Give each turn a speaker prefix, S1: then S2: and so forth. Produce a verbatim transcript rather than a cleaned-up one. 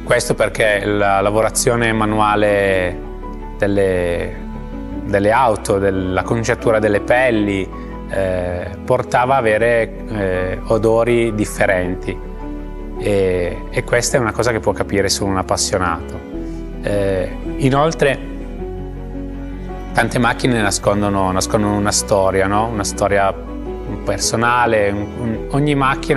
S1: Questo perché la lavorazione manuale delle, delle auto, della conciatura delle pelli, eh, portava a avere eh, odori differenti e, e questa è una cosa che può capire solo un appassionato. Eh, inoltre tante macchine nascondono, nascondono una storia, no? Una storia personale, un, un, ogni macchina